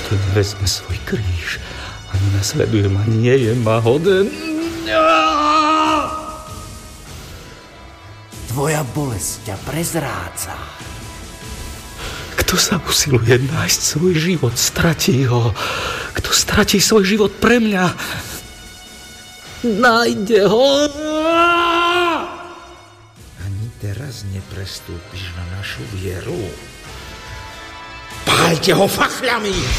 Kto nevezme svoj kríž a nenasleduje ma, nie je ma hoden. Tvoja bolesť ťa prezráca. Kto sa usiluje nájsť svoj život, stratí ho. Kto stratí svoj život pre mňa, nájde ho. Ani teraz neprestúpiš na našu vieru. Páľte ho fachľami!